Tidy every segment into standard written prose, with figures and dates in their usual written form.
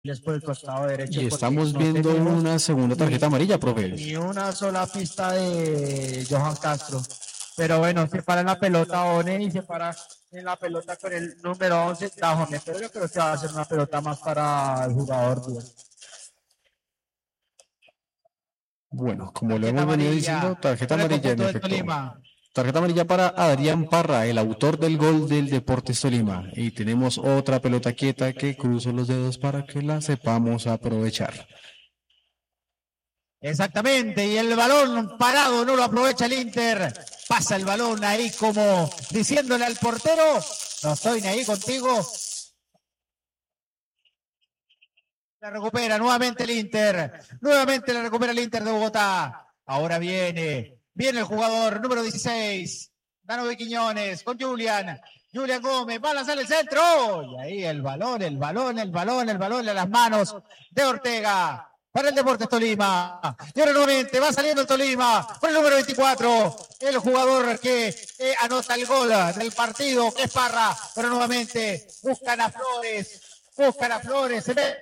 por el costado derecho Y porque estamos no viendo tenemos una segunda tarjeta amarilla, profe. ni una sola pista de Johan Castro. Pero bueno, se para en la pelota One y se para en la pelota con el número 11, Dajome. Pero yo creo que va a ser una pelota más para el jugador. Bueno, como lo Tarjeta hemos venido diciendo, amarilla tarjeta para el amarilla en conjunto del efecto. Tolima. Tarjeta amarilla para Adrián Parra, el autor del gol del Deportes Tolima. Y tenemos otra pelota quieta que cruzo los dedos para que la sepamos aprovechar. Exactamente, y el balón parado no lo aprovecha el Inter. Pasa el balón ahí como diciéndole al portero, no estoy ni ahí contigo. La recupera nuevamente el Inter. Nuevamente la recupera el Inter de Bogotá. Ahora viene el jugador número 16. Danovi Quiñones con Julián. Julián Gómez va a lanzar el centro. Y ahí el balón a las manos de Ortega. Para el Deportes Tolima. Y ahora nuevamente va saliendo el Tolima. Por el número 24. El jugador que anota el gol del partido, que es Parra. Pero nuevamente buscan a Flores. Se ve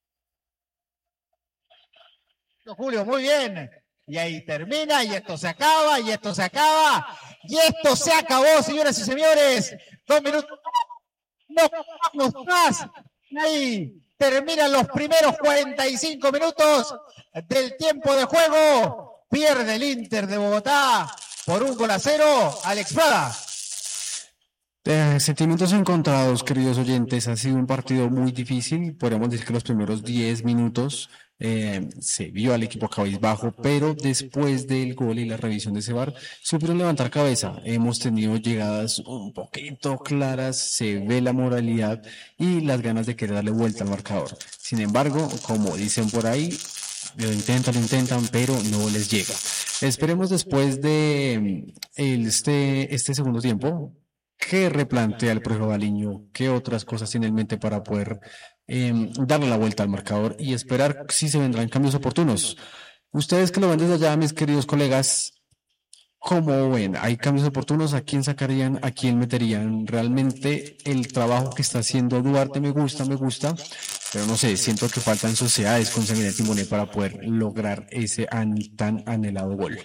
Julio, muy bien. Y ahí termina, y esto se acaba, y esto se acaba, y esto se acabó, señoras y señores. 2 minutos, no vamos más. Y ahí terminan los primeros 45 minutos del tiempo de juego. Pierde el Inter de Bogotá por 1-0. Alex Prada. Sentimientos encontrados, queridos oyentes. Ha sido un partido muy difícil. Podríamos decir que los primeros 10 minutos se vio al equipo cabizbajo, pero después del gol y la revisión de ese VAR, supieron levantar cabeza. Hemos tenido llegadas un poquito claras, se ve la moralidad y las ganas de querer darle vuelta al marcador. Sin embargo, como dicen por ahí, lo intentan, pero no les llega. Esperemos después de este segundo tiempo. ¿Qué replantea el profe Baliño? ¿Qué otras cosas tiene en mente para poder darle la vuelta al marcador y esperar si se vendrán cambios oportunos? Ustedes que lo ven desde allá, mis queridos colegas, ¿cómo ven? ¿Hay cambios oportunos? ¿A quién sacarían? ¿A quién meterían? Realmente el trabajo que está haciendo Duarte me gusta, pero no sé, siento que faltan sociedades con Sanguinetti Monet para poder lograr ese tan anhelado gol.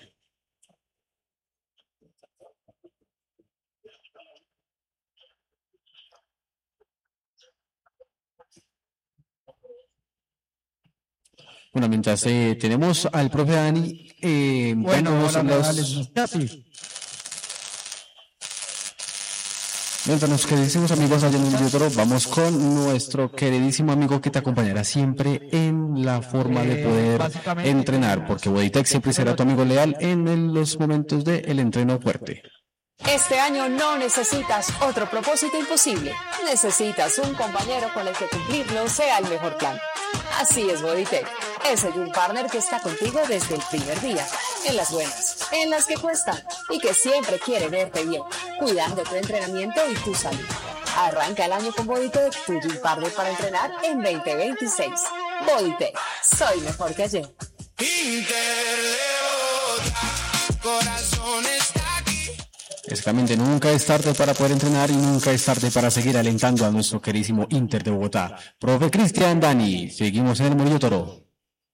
Bueno, mientras tenemos al profe Dani, mientras los queridísimos amigos allá en el YouTube, vamos con nuestro queridísimo amigo que te acompañará siempre en la forma de poder entrenar, porque Bodytech siempre será tu amigo leal en los momentos del entreno fuerte. Este año no necesitas otro propósito imposible. Necesitas un compañero con el que cumplirlo sea el mejor plan. Así es Bodytech, ese gym partner que está contigo desde el primer día, en las buenas, en las que cuestan y que siempre quiere verte bien, cuidando tu entrenamiento y tu salud. Arranca el año con Bodytech, tu gym partner para entrenar en 2026. Bodytech, soy mejor que ayer. Exactamente, nunca es tarde para poder entrenar y nunca es tarde para seguir alentando a nuestro queridísimo Inter de Bogotá. Profe Cristian Dani, seguimos en el Murillo Toro.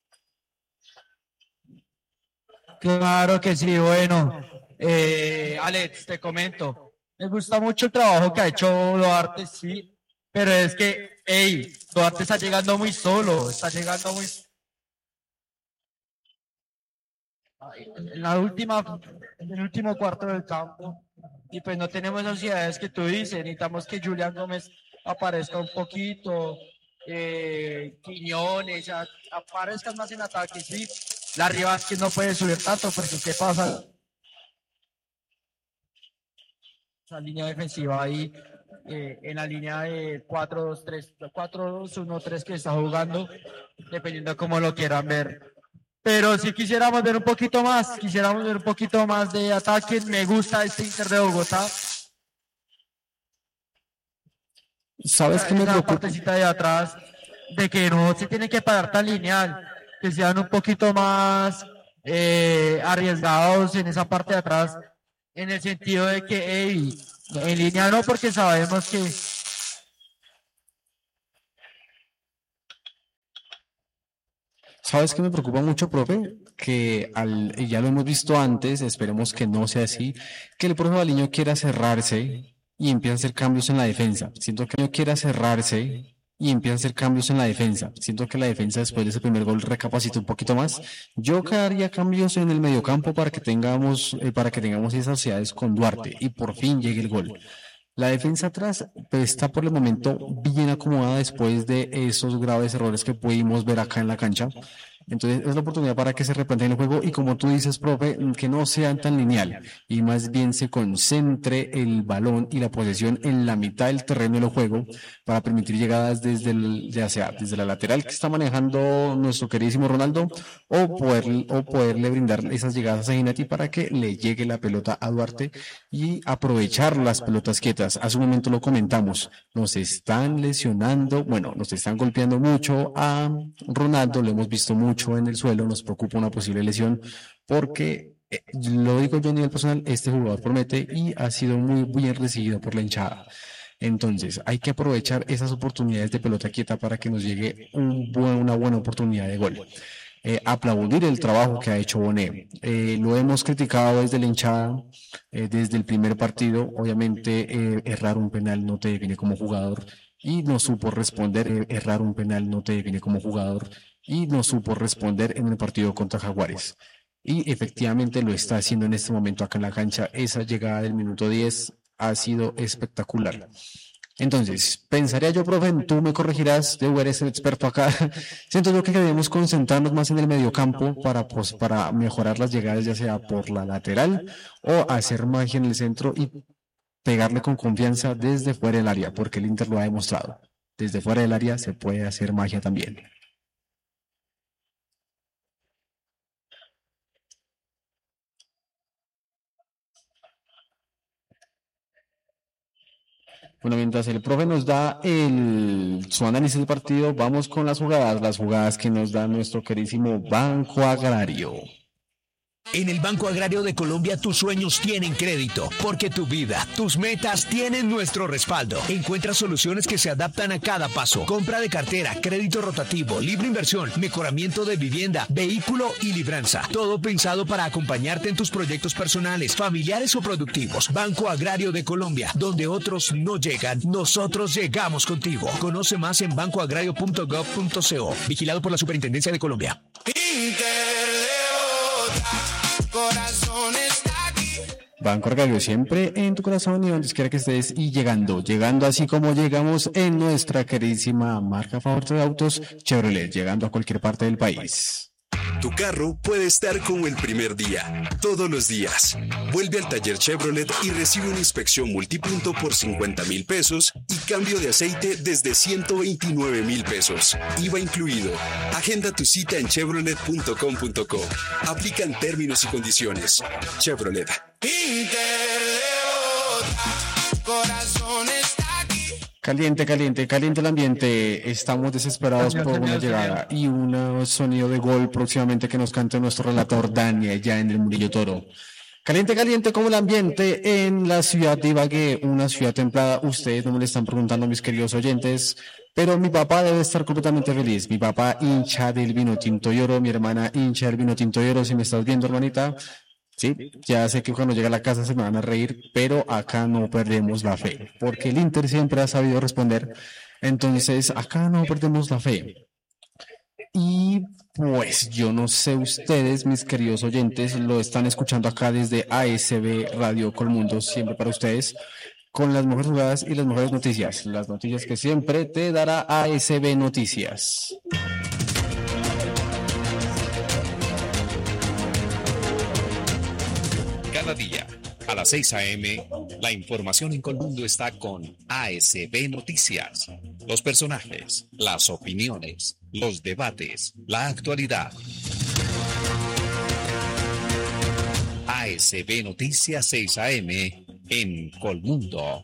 Claro que sí, bueno. Alex, te comento. Me gusta mucho el trabajo que ha hecho Duarte, sí, pero es que, Duarte está llegando muy solo, en el último cuarto del campo, y pues no tenemos sociedades que tú dices, necesitamos que Julián Gómez aparezca un poquito, Quiñones, aparezcan más en ataque, sí. La Rivas que no puede subir tanto, porque ¿qué pasa? Esa línea defensiva ahí, en la línea de 4-2-3, 4-2-1-3 que está jugando, dependiendo de cómo lo quieran ver. Pero si quisiéramos ver un poquito más de ataque. Me gusta este Inter de Bogotá. ¿Sabes qué me Esa preocupa? partecita de atrás, de que no se tiene que parar tan lineal, que sean un poquito más arriesgados en esa parte de atrás, en el sentido de que, en línea no, porque sabemos que ¿Sabes qué me preocupa mucho, profe? Y ya lo hemos visto antes, esperemos que no sea así, que el profe Baliño quiera cerrarse y empieza a hacer cambios en la defensa. Siento que no quiera cerrarse y empieza a hacer cambios en la defensa. Siento que la defensa después de ese primer gol recapacita un poquito más. Yo haría cambios en el mediocampo para que tengamos esas sociedades con Duarte y por fin llegue el gol. La defensa atrás pues, está por el momento bien acomodada después de esos graves errores que pudimos ver acá en la cancha. Entonces es la oportunidad para que se replanteen el juego y como tú dices, profe, que no sean tan lineal y más bien se concentre el balón y la posesión en la mitad del terreno del juego para permitir llegadas ya sea desde la lateral que está manejando nuestro queridísimo Ronaldo o poderle brindar esas llegadas a Ginati para que le llegue la pelota a Duarte y aprovechar las pelotas quietas. Hace un momento lo comentamos, nos están lesionando, bueno, nos están golpeando mucho a Ronaldo, lo hemos visto mucho en el suelo, nos preocupa una posible lesión porque, lo digo yo a nivel personal, este jugador promete y ha sido muy bien recibido por la hinchada. Entonces, hay que aprovechar esas oportunidades de pelota quieta para que nos llegue una buena oportunidad de gol. Aplaudir el trabajo que ha hecho Bonet. Lo hemos criticado desde la hinchada, desde el primer partido. Obviamente, errar un penal no te define como jugador y no supo responder. Errar un penal no te define como jugador y no supo responder en el partido contra Jaguares. Y efectivamente lo está haciendo en este momento acá en la cancha. Esa llegada del minuto 10 ha sido espectacular. Entonces, pensaría yo, profe, tú me corregirás, tú eres el experto acá. Siento yo que debemos concentrarnos más en el mediocampo para mejorar las llegadas, ya sea por la lateral o hacer magia en el centro y pegarle con confianza desde fuera del área, porque el Inter lo ha demostrado. Desde fuera del área se puede hacer magia también. Bueno, mientras el profe nos da su análisis del partido, vamos con las jugadas que nos da nuestro queridísimo Banco Agrario. En el Banco Agrario de Colombia tus sueños tienen crédito, porque tu vida, tus metas tienen nuestro respaldo. Encuentra soluciones que se adaptan a cada paso. Compra de cartera, crédito rotativo, libre inversión, mejoramiento de vivienda, vehículo y libranza. Todo pensado para acompañarte en tus proyectos personales, familiares o productivos. Banco Agrario de Colombia, donde otros no llegan, nosotros llegamos contigo. Conoce más en bancoagrario.gov.co. Vigilado por la Superintendencia de Colombia. Corazón está aquí. Banco Agrario siempre en tu corazón y donde quiera que estés y llegando así como llegamos en nuestra queridísima marca favorita de autos, Chevrolet, llegando a cualquier parte del país. Tu carro puede estar como el primer día, todos los días. Vuelve al taller Chevrolet y recibe una inspección multipunto por 50,000 pesos y cambio de aceite desde 129,000 pesos. IVA incluido. Agenda tu cita en chevrolet.com.co. Aplican términos y condiciones. Chevrolet. Corazón está aquí. Caliente el ambiente. Estamos desesperados por una llegada y un sonido de gol próximamente que nos cante nuestro relator Dani allá en el Murillo Toro. Caliente como el ambiente en la ciudad de Ibagué, una ciudad templada. Ustedes no me le están preguntando, mis queridos oyentes, pero mi papá debe estar completamente feliz. Mi papá hincha del vino tinto y oro, mi hermana hincha del vino tinto y oro. Si me estás viendo, hermanita, sí, ya sé que cuando llegue a la casa se me van a reír, pero acá no perdemos la fe, porque el Inter siempre ha sabido responder. Entonces, acá no perdemos la fe. Y pues yo no sé ustedes, mis queridos oyentes, lo están escuchando acá desde ASB Radio Colmundo, siempre para ustedes, con las mejores jugadas y las mejores noticias. Las noticias que siempre te dará ASB Noticias. Cada día, a las 6 a.m., la información en Colmundo está con ASB Noticias. Los personajes, las opiniones, los debates, la actualidad. ASB Noticias 6 a.m. en Colmundo.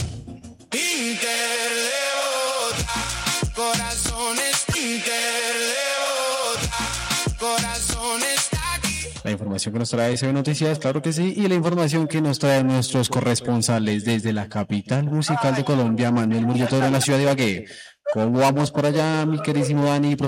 Inter de Bogotá, corazones Inter de Bogotá, corazones aquí. La información que nos trae ASB Noticias, claro que sí, y la información que nos traen nuestros corresponsales desde la capital musical de Colombia, Manuel Murillo Toro, en la ciudad de Ibagué. ¿Cómo vamos por allá, mi queridísimo Dani?